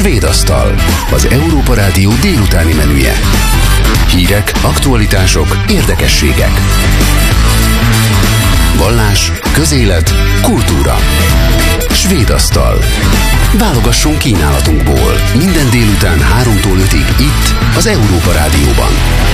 Svéd asztal, az Európa Rádió délutáni menüje. Hírek, aktualitások, érdekességek. Vallás, közélet, kultúra. Svéd asztal. Válogassunk kínálatunkból. Minden délután 3-tól 5-ig itt, az Európa Rádióban.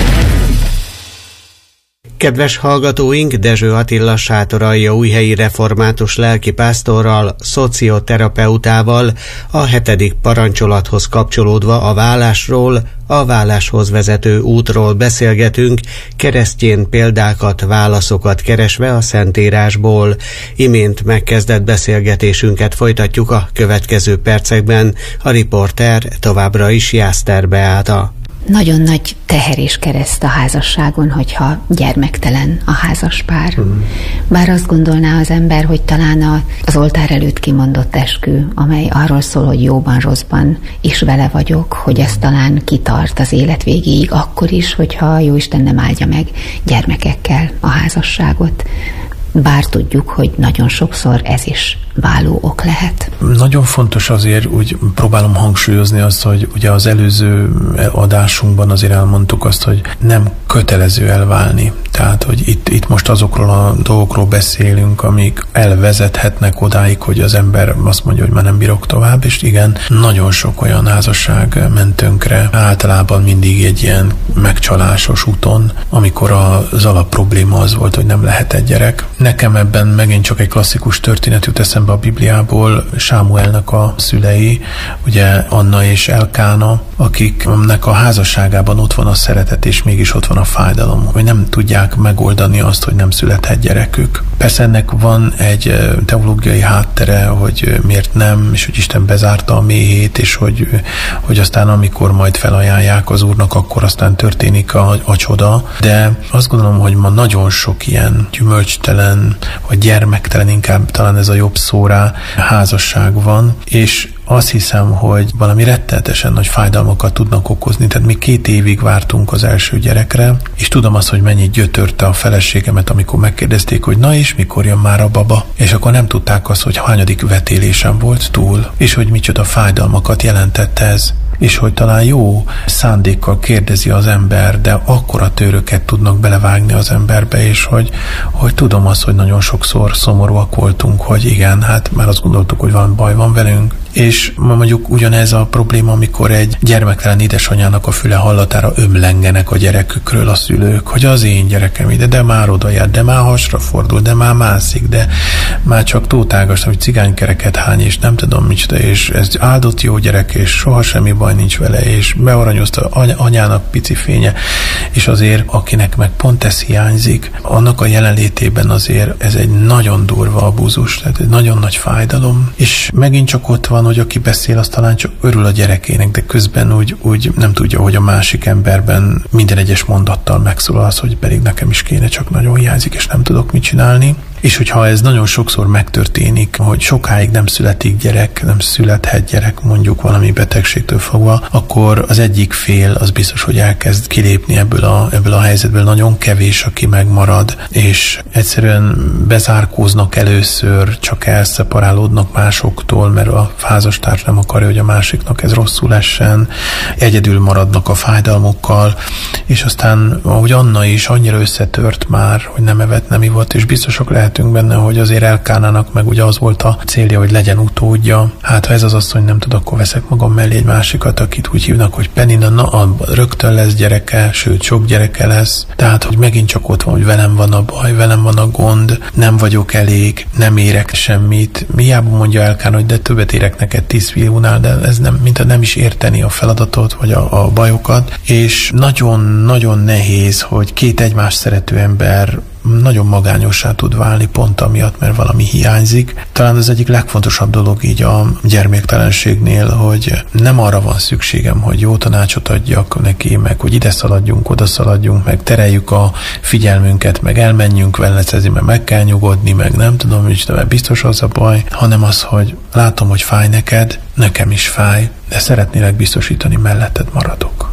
Kedves hallgatóink, Dezső Attila Sátoraljaújhelyi református lelkipásztorral, szocioterapeutával a 7. parancsolathoz kapcsolódva a vállásról, a válláshoz vezető útról beszélgetünk, keresztjén példákat, válaszokat keresve a Szentírásból. Imént megkezdett beszélgetésünket folytatjuk a következő percekben. A riporter továbbra is Jászter Beáta. Nagyon nagy teher és kereszt a házasságon, hogyha gyermektelen a házaspár. Bár azt gondolná az ember, hogy talán az oltár előtt kimondott eskü, amely arról szól, hogy jóban, rosszban is vele vagyok, hogy ez talán kitart az élet végéig, akkor is, hogyha Jóisten nem áldja meg gyermekekkel a házasságot. Bár tudjuk, hogy nagyon sokszor ez is váló ok lehet. Nagyon fontos azért, úgy próbálom hangsúlyozni azt, hogy ugye az előző adásunkban azért elmondtuk azt, hogy nem kötelező elválni. Tehát, hogy itt most azokról a dolgokról beszélünk, amik elvezethetnek odáig, hogy az ember azt mondja, hogy már nem bírok tovább, és igen, nagyon sok olyan házasság ment tönkre, általában mindig egy ilyen megcsalásos úton, amikor az alapprobléma az volt, hogy nem lehet egy gyerek. Nekem ebben megint csak egy klasszikus történet jut eszembe a Bibliából, Sámuelnek a szülei, ugye Anna és Elkána, akiknek a házasságában ott van a szeretet, és mégis ott van a fájdalom, hogy nem tudják megoldani azt, hogy nem születhet gyerekük. Persze ennek van egy teológiai háttere, hogy miért nem, és hogy Isten bezárta a méhét, és hogy aztán amikor majd felajánlják az Úrnak, akkor aztán történik a csoda. De azt gondolom, hogy ma nagyon sok ilyen gyümölcstelen, vagy gyermektelen, inkább talán ez a jobb szó rá, házasság van, és azt hiszem, hogy valami rettenetesen nagy fájdalmakat tudnak okozni. Tehát mi 2 évig vártunk az első gyerekre, és tudom azt, hogy mennyit gyötörte a feleségemet, amikor megkérdezték, hogy na és mikor jön már a baba. És akkor nem tudták azt, hogy hányadik vetélésem volt túl, és hogy micsoda fájdalmakat jelentett ez. És hogy talán jó szándékkal kérdezi az ember, de akkora tőröket tudnak belevágni az emberbe, és hogy tudom azt, hogy nagyon sokszor szomorúak voltunk, hogy igen, hát már azt gondoltuk, hogy valami baj van velünk. És mondjuk ugyanez a probléma, amikor egy gyermektelen édesanyának a füle hallatára ömlengenek a gyerekükről a szülők, hogy az én gyerekem ide, de már oda jár, de már hasra fordul, de már mászik, de már csak tótágas, hogy cigánykereket hány, és nem tudom micsoda, és ez áldott jó gyerek, és soha semmi baj nincs vele, és bearanyozta anyának pici fénye, és azért, akinek meg pont ez hiányzik, annak a jelenlétében azért ez egy nagyon durva abúzus, tehát egy nagyon nagy fájdalom, és megint csak ott van, hogy aki beszél, az talán csak örül a gyerekének, de közben úgy nem tudja, hogy a másik emberben minden egyes mondattal megszólal az, hogy pedig nekem is kéne, csak nagyon hiányzik, és nem tudok mit csinálni. És hogyha ez nagyon sokszor megtörténik, hogy sokáig nem születik gyerek, nem születhet gyerek mondjuk valami betegségtől fogva, akkor az egyik fél az biztos, hogy elkezd kilépni ebből a helyzetből. Nagyon kevés, aki megmarad, és egyszerűen bezárkóznak először, csak elszeparálódnak másoktól, mert a házastárs nem akarja, hogy a másiknak ez rosszul essen, egyedül maradnak a fájdalmukkal, és aztán, ahogy Anna is annyira összetört már, hogy nem evett, nem ivott, és biztosak lehetünk benne, hogy azért Elkánának meg ugye az volt a célja, hogy legyen utódja. Hát ha ez az asszony nem tud, akkor veszek magam mellé egy másikat, akit úgy hívnak, hogy Penina, rögtön lesz gyereke, sőt sok gyereke lesz. Tehát, hogy megint csak ott van, hogy velem van a baj, velem van a gond, nem vagyok elég, nem érek semmit. Hiába mondja Elkána, hogy de többet érek neked 10 fiúnál, de ez nem, mintha nem is érteni a feladatot, vagy a bajokat. És nagyon-nagyon nehéz, hogy 2 egymást szerető ember nagyon magányossá tud válni pont amiatt, mert valami hiányzik. Talán az egyik legfontosabb dolog így a gyermektelenségnél, hogy nem arra van szükségem, hogy jó tanácsot adjak neki, meg hogy ide szaladjunk, oda szaladjunk, meg tereljük a figyelmünket, meg elmenjünk velecezni, meg meg kell nyugodni, meg nem tudom, mert biztos az a baj, hanem az, hogy látom, hogy fáj neked, nekem is fáj, de szeretnélek biztosítani, melletted maradok.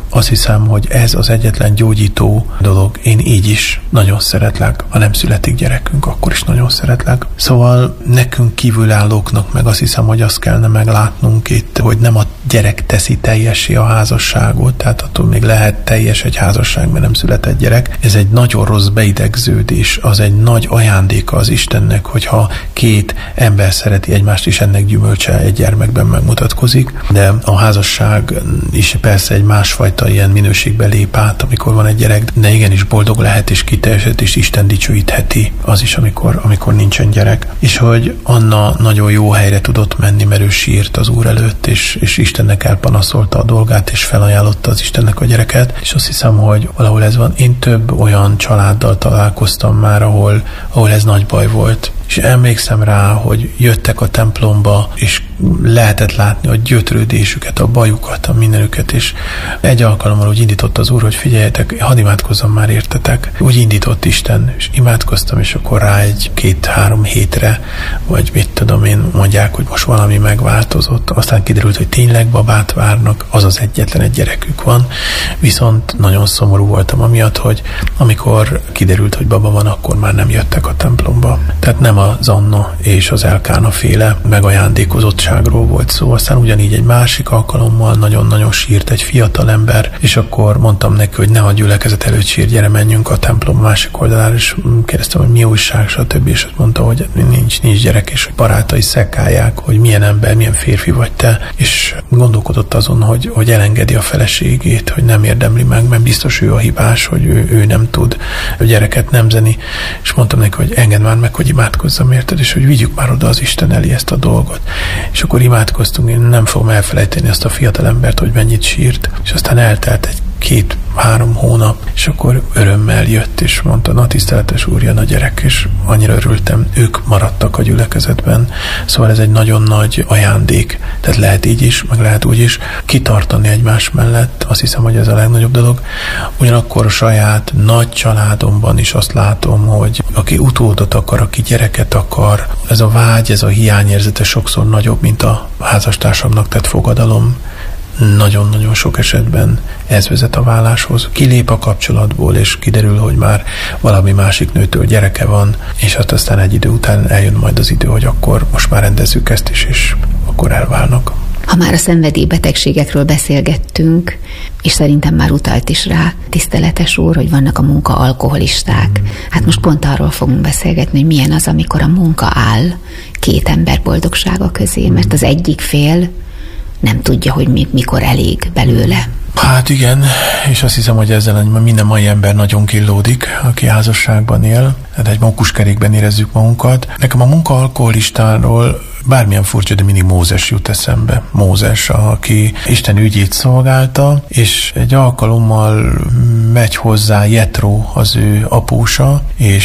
azt hiszem, hogy ez az egyetlen gyógyító dolog. Én így is nagyon szeretlek. Ha nem születik gyerekünk, akkor is nagyon szeretlek. Szóval nekünk kívülállóknak meg azt hiszem, hogy azt kellene meglátnunk itt, hogy nem a gyerek teszi teljessé a házasságot, tehát attól még lehet teljes egy házasság, mert nem született gyerek. Ez egy nagyon rossz beidegződés, az egy nagy ajándéka az Istennek, hogyha két ember szereti egymást, és ennek gyümölcse egy gyermekben megmutatkozik, de a házasság is persze egy másfajta ilyen minőségbe lép át, amikor van egy gyerek, de igenis boldog lehet, és kiteljesedett, és Isten dicsőítheti az is, amikor nincsen gyerek. És hogy Anna nagyon jó helyre tudott menni, mert ő sírt az Úr előtt, és Istennek elpanaszolta a dolgát, és felajánlotta az Istennek a gyereket, és azt hiszem, hogy valahol ez van. Én több olyan családdal találkoztam már, ahol ez nagy baj volt. És emlékszem rá, hogy jöttek a templomba, és lehetett látni a gyötrődésüket, a bajukat, a mindenüket, és egy alkalommal úgy indított az Úr, hogy figyeljetek, hadd imádkozzam már értetek. Úgy indított Isten, és imádkoztam, és akkor rá egy 2-3 hétre, vagy mit tudom én, mondják, hogy most valami megváltozott. Aztán kiderült, hogy tényleg babát várnak, azaz egyetlen egy gyerekük van, viszont nagyon szomorú voltam amiatt, hogy amikor kiderült, hogy baba van, akkor már nem jöttek a templomba. Tehát nem az Anna és az Elkána féle megajándékozottságról volt szó. Aztán ugyanígy egy másik alkalommal nagyon-nagyon sírt egy fiatal ember, és akkor mondtam neki, hogy ne a gyülekezet előtt sír, gyere, menjünk a templom másik oldalára, és kérdeztem, hogy mi újság, stb. És azt mondta, hogy nincs gyerek, és hogy barátai szekálják, hogy milyen ember, milyen férfi vagy te, és gondolkodott azon, hogy elengedi a feleségét, hogy nem érdemli meg, mert biztos ő a hibás, hogy ő nem tud gyereket nemzeni, és mondtam neki, hogy engedd már meg, hogy imádkozzam érted, és hogy vigyük már oda az Isten elé ezt a dolgot. És akkor imádkoztunk, én nem fogom elfelejteni ezt a fiatal embert, hogy mennyit sírt, és aztán eltelt egy 2-3 hónap, és akkor örömmel jött, és mondta, na tiszteletes Úr, jön a gyerek, és annyira örültem, ők maradtak a gyülekezetben. Szóval ez egy nagyon nagy ajándék, tehát lehet így is, meg lehet úgy is kitartani egymás mellett, azt hiszem, hogy ez a legnagyobb dolog. Ugyanakkor a saját nagy családomban is azt látom, hogy aki utódot akar, aki gyereket akar, ez a vágy, ez a hiányérzete sokszor nagyobb, mint a házastársamnak tett fogadalom. Nagyon-nagyon sok esetben ez vezet a váláshoz. Kilép a kapcsolatból, és kiderül, hogy már valami másik nőtől gyereke van, és aztán egy idő után eljön majd az idő, hogy akkor most már rendezzük ezt is, és akkor elválnak. Ha már a szenvedélybetegségekről beszélgettünk, és szerintem már utalt is rá, tiszteletes Úr, hogy vannak a munkaalkoholisták. Hát most pont arról fogunk beszélgetni, hogy milyen az, amikor a munka áll két ember boldogsága közé, mert az egyik fél nem tudja, hogy mikor elég belőle. Hát igen, és azt hiszem, hogy ezzel minden mai ember nagyon killódik, aki házasságban él, tehát egy mókuskerékben érezzük magunkat. Nekem a munkaalkoholistáról bármilyen furcsa, de mindig Mózes jut eszembe. Mózes, aki Isten ügyét szolgálta, és egy alkalommal megy hozzá Jetró, az ő apósa,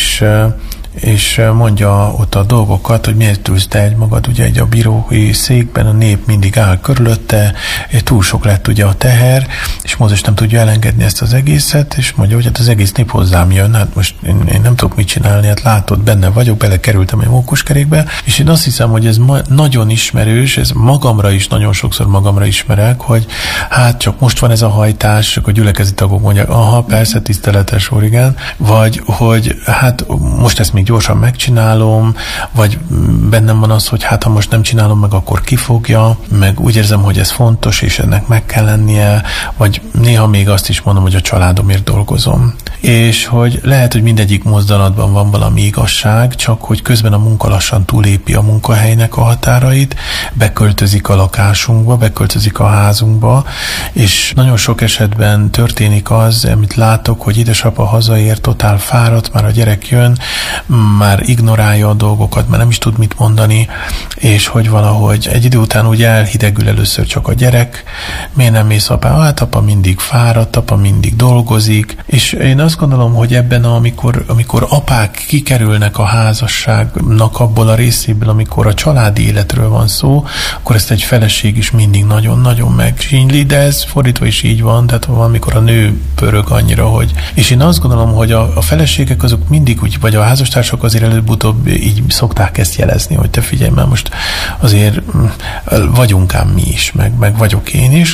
és mondja ott a dolgokat, hogy miért ülsz te magad ugye egy a bírói székben, a nép mindig áll körülötte, túl sok lett ugye a teher, és Mózes nem tudja elengedni ezt az egészet, és mondja, hogy hát az egész nép hozzám jön, hát most én nem tudok mit csinálni, hát látod, benne vagyok, belekerültem egy mókuskerékbe, és én azt hiszem, hogy ez nagyon ismerős, ez magamra is, nagyon sokszor magamra ismerek, hogy hát csak most van ez a hajtás, csak a gyülekezeti tagok mondják, aha, persze, tiszteletes Úr, igen, vagy hogy hát most ezt még gyorsan megcsinálom, vagy bennem van az, hogy hát ha most nem csinálom meg, akkor kifogja, meg úgy érzem, hogy ez fontos, és ennek meg kell lennie, vagy néha még azt is mondom, hogy a családomért dolgozom. És hogy lehet, hogy mindegyik mozdulatban van valami igazság, csak hogy közben a munka lassan túlépi a munkahelynek a határait, beköltözik a lakásunkba, beköltözik a házunkba, és nagyon sok esetben történik az, amit látok, hogy édesapa hazaér, totál fáradt, már a gyerek jön, már ignorálja a dolgokat, már nem is tud mit mondani, és hogy valahogy egy idő után úgy elhidegül először csak a gyerek, miért nem mész apá? Hát apa mindig fáradt, apa mindig dolgozik, és én azt gondolom, hogy ebben, amikor apák kikerülnek a házasságnak abból a részéből, amikor a családi életről van szó, akkor ezt egy feleség is mindig nagyon-nagyon megsínyli, de ez fordítva is így van, tehát valamikor a nő pörög annyira, hogy... És én azt gondolom, hogy a feleségek azok mindig úgy, vagy a házastársak házastársak azért előbb-utóbb így szokták ezt jelezni, hogy te figyelj, mert most azért vagyunk ám mi is, meg vagyok én is,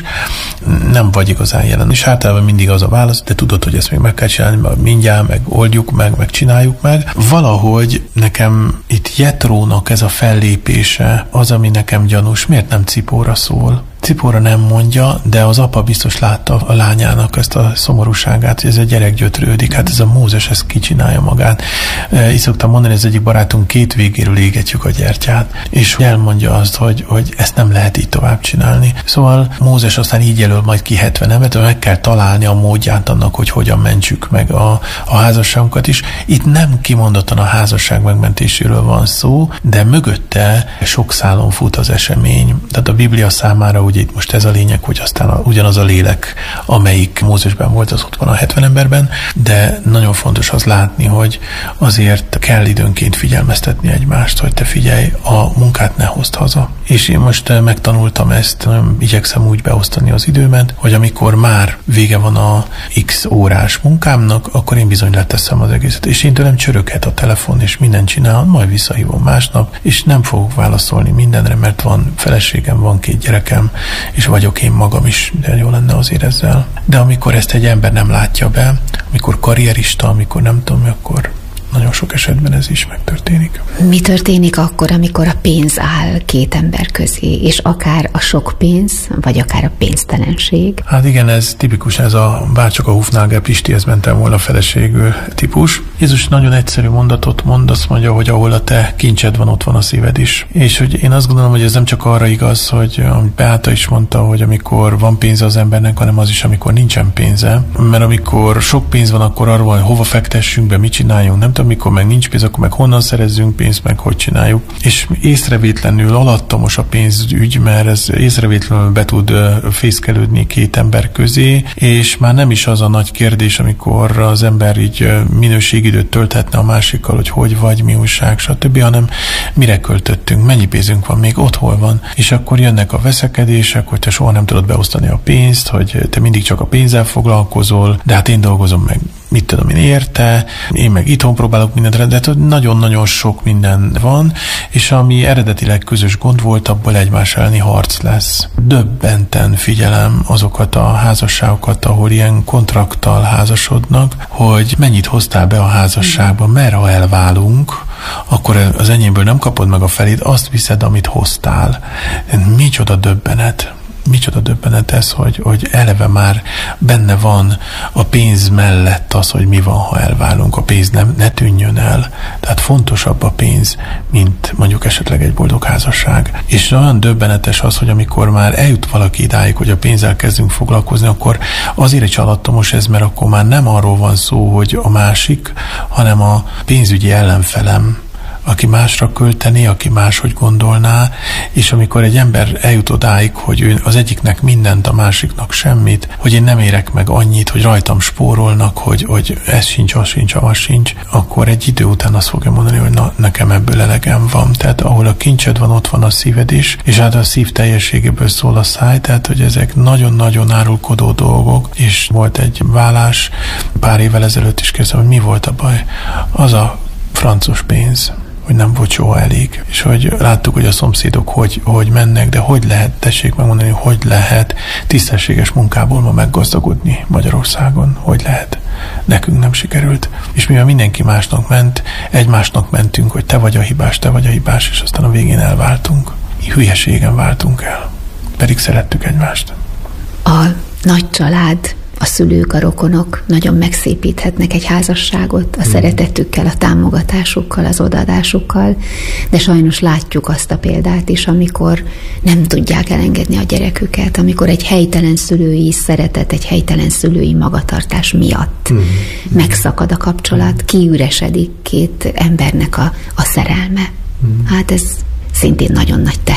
nem vagy igazán jelen. És általában mindig az a válasz, de tudod, hogy ezt még meg kell csinálni, mindjárt, meg oldjuk meg csináljuk meg. Valahogy nekem itt Jetrónak ez a fellépése az, ami nekem gyanús. Miért nem Cipóra szól? Cipóra nem mondja, de az apa biztos látta a lányának ezt a szomorúságát, hogy ez a gyerek gyötrődik, hát ez a Mózes ezt kicsinálja magát. Így szoktam mondani, ez egyik barátunk 2 végéről égetjük a gyertyát, és elmondja azt, hogy ezt nem lehet így tovább csinálni. Szóval Mózes aztán így jelöl majd ki 70 embert, meg kell találni a módját annak, hogy hogyan mentsük meg a házasságunkat is. Itt nem kimondottan a házasság megmentéséről van szó, de mögötte sok szálon fut az esemény. Tehát a Biblia számára ugye itt most ez a lényeg, hogy aztán ugyanaz a lélek, amelyik Mózesben volt, az ott van a 70 emberben, de nagyon fontos az látni, hogy azért kell időnként figyelmeztetni egymást, hogy te figyelj, a munkát ne hozd haza. És én most megtanultam ezt, igyekszem úgy beosztani az időmet, hogy amikor már vége van a X órás munkámnak, akkor én bizony leteszem az egészet. És én tőlem csöröghet a telefon, és mindent csinál, majd visszahívom másnap, és nem fogok válaszolni mindenre, mert van feleségem, van 2 gyerekem, és vagyok én magam is, de jó lenne azért ezzel. De amikor ezt egy ember nem látja be, amikor karrierista, amikor nem tudom, akkor nagyon sok esetben ez is megtörténik. Mi történik akkor, amikor a pénz áll 2 ember közé, és akár a sok pénz, vagy akár a pénztelenség? Hát igen, ez tipikus, ez bárcsak a Hufnagel Pistihez mentem volna a feleségű típus. Jézus nagyon egyszerű mondatot mond, azt mondja, hogy ahol a te kincsed van, ott van a szíved is. És hogy én azt gondolom, hogy ez nem csak arra igaz, hogy amit Beáta is mondta, hogy amikor van pénze az embernek, hanem az is, amikor nincsen pénze. Mert amikor sok pénz van, akkor arról van, hogy hova fektessünk be, mit csináljunk, nem tudom, amikor meg nincs pénz, akkor meg honnan szerezzünk pénzt, meg hogy csináljuk. És észrevétlenül alattomos a pénzügy, mert ez észrevétlenül be tud fészkelődni 2 ember közé, és már nem is az a nagy kérdés, amikor az ember így minőségidőt tölthetne a másikkal, hogy vagy, mi újság, stb., hanem mire költöttünk, mennyi pénzünk van, még ott hol van. És akkor jönnek a veszekedések, hogy te soha nem tudod beosztani a pénzt, hogy te mindig csak a pénzzel foglalkozol, de hát én dolgozom meg, mit tudom én érte, én meg itthon próbálok mindent, de nagyon-nagyon sok minden van, és ami eredetileg közös gond volt, abból egymás elleni harc lesz. Döbbenten figyelem azokat a házasságokat, ahol ilyen kontrakttal házasodnak, hogy mennyit hoztál be a házasságba, mert ha elválunk, akkor az enyémből nem kapod meg a felét, azt viszed, amit hoztál. Micsoda döbbenet. Micsoda döbbenet ez, hogy eleve már benne van a pénz mellett az, hogy mi van, ha elválunk. A pénz ne tűnjön el. Tehát fontosabb a pénz, mint mondjuk esetleg egy boldog házasság. És olyan döbbenetes az, hogy amikor már eljut valaki idáig, hogy a pénzzel kezdünk foglalkozni, akkor azért egy alattomos ez, mert akkor már nem arról van szó, hogy a másik, hanem a pénzügyi ellenfelem, aki másra költené, aki máshogy gondolná, és amikor egy ember eljut odáig, hogy ő az egyiknek mindent, a másiknak semmit, hogy én nem érek meg annyit, hogy rajtam spórolnak, hogy ez sincs, az sincs, az sincs, akkor egy idő után azt fogja mondani, hogy na, nekem ebből elegem van. Tehát ahol a kincsed van, ott van a szíved is, és hát a szív teljességéből szól a száj, tehát hogy ezek nagyon-nagyon árulkodó dolgok, és volt egy vállás, pár évvel ezelőtt is kérdeztem, hogy mi volt a baj. Az a francos pénz, hogy nem volt soha elég. És hogy láttuk, hogy a szomszédok hogy mennek, de hogy lehet, tessék megmondani, hogy lehet tisztességes munkából ma meggazdagodni Magyarországon, hogy lehet. Nekünk nem sikerült. És mivel mindenki másnak ment, egymásnak mentünk, hogy te vagy a hibás, és aztán a végén elváltunk. Hülyeségen váltunk el. Pedig szerettük egymást. A nagy család, a szülők, a rokonok nagyon megszépíthetnek egy házasságot a szeretetükkel, a támogatásukkal, az odaadásukkal, de sajnos látjuk azt a példát is, amikor nem tudják elengedni a gyereküket, amikor egy helytelen szülői szeretet, egy helytelen szülői magatartás miatt megszakad a kapcsolat, kiüresedik 2 embernek a szerelme. Hát ez szintén nagyon nagy teher.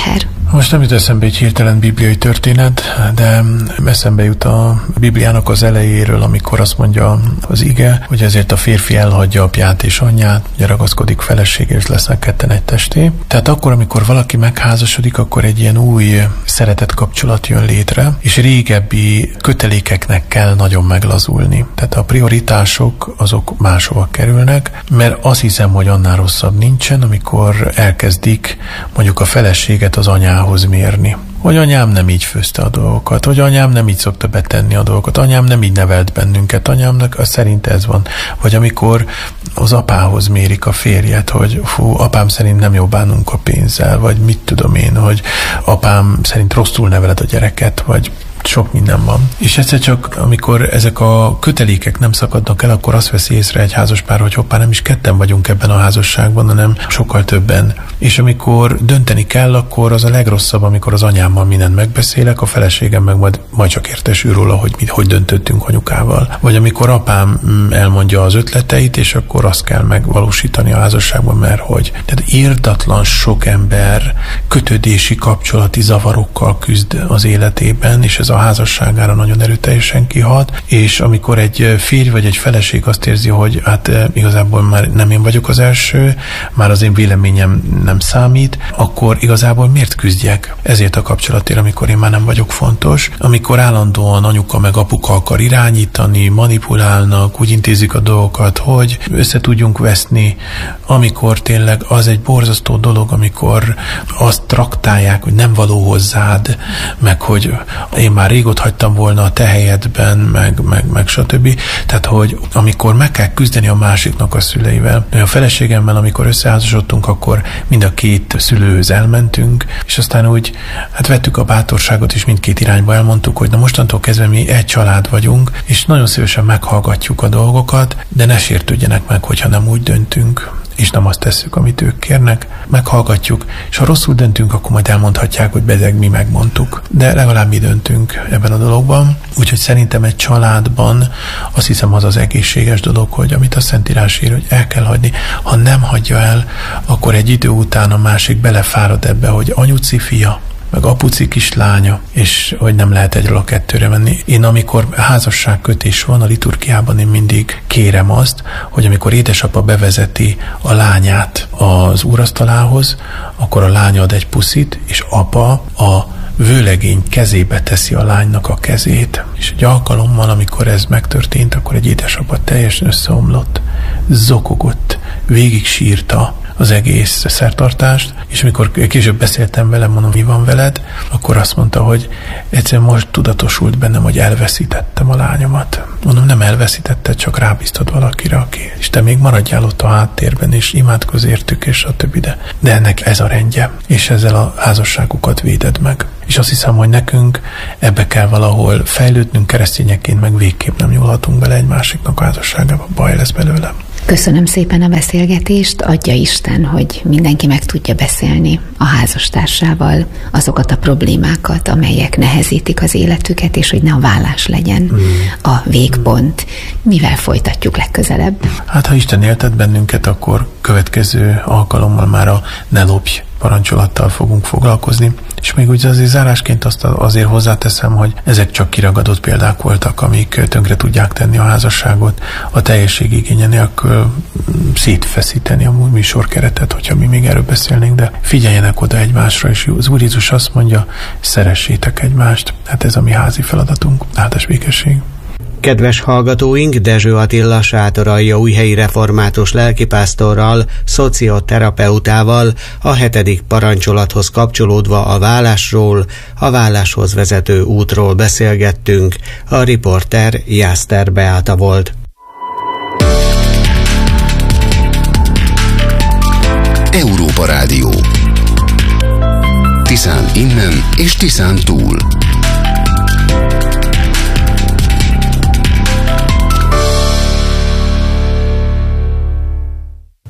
Most nem jut eszembe egy hirtelen bibliai történet, de eszembe jut a Bibliának az elejéről, amikor azt mondja az ige, hogy ezért a férfi elhagyja apját és anyját, ugye ragaszkodik felesége, és lesznek ketten egy testé. Tehát akkor, amikor valaki megházasodik, akkor egy ilyen új szeretet kapcsolat jön létre, és régebbi kötelékeknek kell nagyon meglazulni. Tehát a prioritások azok máshova kerülnek, mert azt hiszem, hogy annál rosszabb nincsen, amikor elkezdik mondjuk a feleséget az anyához mérni. Hogy anyám nem így főzte a dolgokat, hogy anyám nem így szokta betenni a dolgokat, anyám nem így nevelt bennünket, anyámnak az szerint ez van. Vagy amikor az apához mérik a férjet, hogy apám szerint nem jó bánunk a pénzzel, vagy mit tudom én, hogy apám szerint rosszul neveled a gyereket, vagy sok minden van. És egyszer csak, amikor ezek a kötelékek nem szakadnak el, akkor azt veszi észre egy házaspár, hogy hoppá, nem is ketten vagyunk ebben a házasságban, hanem sokkal többen. És amikor dönteni kell, akkor az a legrosszabb, amikor az anyámmal mindent megbeszélek, a feleségem meg majd csak értesül róla, hogy döntöttünk anyukával. Vagy amikor apám elmondja az ötleteit, és akkor azt kell megvalósítani a házasságban, mert hogy. Tehát írdatlan sok ember kötődési kapcsolati zavarokkal küzd az életében, és ez a házasságára nagyon erőteljesen kihat, és amikor egy férj vagy egy feleség azt érzi, hogy hát igazából már nem én vagyok az első, már az én véleményem nem számít, akkor igazából miért küzdjek ezért a kapcsolatért, amikor én már nem vagyok fontos, amikor állandóan anyuka meg apuka akar irányítani, manipulálnak, úgy intézik a dolgokat, hogy össze tudjunk veszni, amikor tényleg az egy borzasztó dolog, amikor azt traktálják, hogy nem való hozzád, meg hogy én már rég ott hagytam volna a te helyedben, meg stb. Tehát, hogy amikor meg kell küzdeni a másiknak a szüleivel. A feleségemmel, amikor összeházasodtunk, akkor mind a két szülőhöz elmentünk, és aztán úgy vettük a bátorságot, és mindkét irányba elmondtuk, hogy na mostantól kezdve mi egy család vagyunk, és nagyon szívesen meghallgatjuk a dolgokat, de ne sértődjenek meg, hogyha nem úgy döntünk, és nem azt tesszük, amit ők kérnek, meghallgatjuk, és ha rosszul döntünk, akkor majd elmondhatják, hogy bezeg mi megmondtuk. De legalább mi döntünk ebben a dologban. Úgyhogy szerintem egy családban azt hiszem az az egészséges dolog, hogy amit a Szentírás ír, hogy el kell hagyni. Ha nem hagyja el, akkor egy idő után a másik belefárad ebbe, hogy anyuci fia, meg apuci kislánya, és hogy nem lehet egyről a kettőre menni. Én amikor házasságkötés van a liturgiában, én mindig kérem azt, hogy amikor édesapa bevezeti a lányát az úrasztalához, akkor a lány ad egy puszit, és apa a vőlegény kezébe teszi a lánynak a kezét. És egy alkalommal, amikor ez megtörtént, akkor egy édesapa teljesen összeomlott, zokogott, végig sírta az egész szertartást, és amikor később beszéltem vele, mondom, mi van veled, akkor azt mondta, hogy egyszerűen most tudatosult bennem, hogy elveszítettem a lányomat. Mondom, nem elveszítetted, csak rábíztad valakire, aki, és te még maradjál ott a háttérben, és imádkozz értük, és a többi, de ennek ez a rendje, és ezzel a házasságukat véded meg. És azt hiszem, hogy nekünk ebbe kell valahol fejlődnünk, keresztényeként meg végképp nem nyúlhatunk bele egy másiknak a házasságába, baj lesz belőle. Köszönöm szépen a beszélgetést, adja Isten, hogy mindenki meg tudja beszélni a házastársával azokat a problémákat, amelyek nehezítik az életüket, és hogy ne a vállás legyen a végpont. Mivel folytatjuk legközelebb? Hát, ha Isten éltet bennünket, akkor következő alkalommal már a ne lopj parancsolattal fogunk foglalkozni. És még úgy azért zárásként azt azért hozzáteszem, hogy ezek csak kiragadott példák voltak, amik tönkre tudják tenni a házasságot, a teljesség igénye nélkül szétfeszíteni a műsorkeretet, hogyha mi még erről beszélnénk, de figyeljenek oda egymásra, és az Úr Jézus azt mondja, szeressétek egymást. Hát ez a mi házi feladatunk. Áldás békesség. Kedves hallgatóink, Dezső Attila Sátoraljaújhelyi református lelkipásztorral, szocioterapeutával a 7. parancsolathoz kapcsolódva a vállásról, a válláshoz vezető útról beszélgettünk. A riporter Jászter Beáta volt. Európa Rádió. Tiszán innen és Tiszán túl.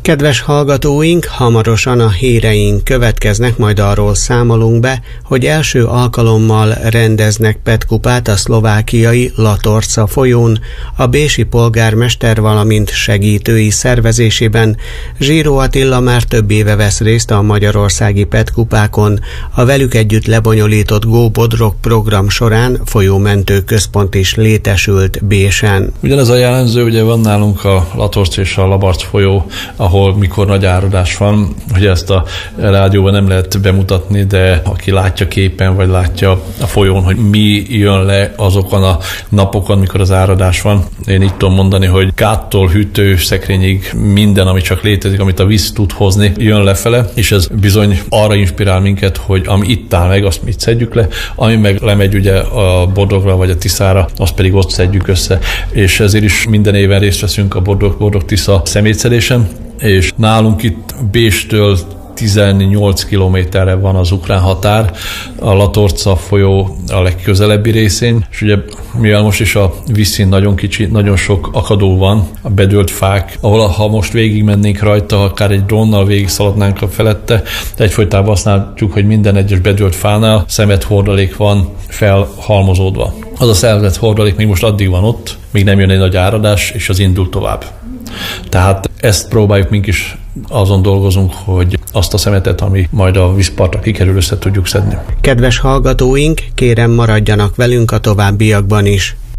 Kedves hallgatóink, hamarosan a híreink következnek, majd arról számolunk be, hogy első alkalommal rendeznek PET-kupát a szlovákiai Latorca folyón, a bési polgármester, valamint segítői szervezésében. Zsíró Attila már több éve vesz részt a magyarországi PET-kupákon, a velük együtt lebonyolított Go Bodrog program során folyómentő központ is létesült Bésen. Ugyanez a jellemző, ugye van nálunk a Latorc és a Labarc folyó, ahol mikor nagy áradás van, ugye ezt a rádióban nem lehet bemutatni, de aki látja képen, vagy látja a folyón, hogy mi jön le azokon a napokon, mikor az áradás van. Én így tudom mondani, hogy gáttól hűtő szekrényig minden, ami csak létezik, amit a víz tud hozni, jön lefele, és ez bizony arra inspirál minket, hogy ami itt áll meg, azt mit szedjük le, ami meg lemegy ugye a Bodrogra vagy a Tiszára, azt pedig ott szedjük össze. És ezért is minden éven részt veszünk a Bodrog-Tisza szemétszedésen, és nálunk itt Béstől 18 kilométerre van az ukrán határ, a Latorca folyó a legközelebbi részén, és ugye mivel most is a vízszín nagyon kicsi, nagyon sok akadó van, a bedőlt fák, ahol ha most végigmennénk rajta, akár egy drónnal végigszaladnánk a felette, de egyfolytában azt látjuk, hogy minden egyes bedőlt fánál szemethordalék van felhalmozódva. Az a szemethordalék még most addig van ott, még nem jön egy nagy áradás, és az indul tovább. Tehát ezt próbáljuk mink is, azon dolgozunk, hogy azt a szemetet, ami majd a vízpartra kikerül, össze tudjuk szedni. Kedves hallgatóink, kérem maradjanak velünk a továbbiakban is.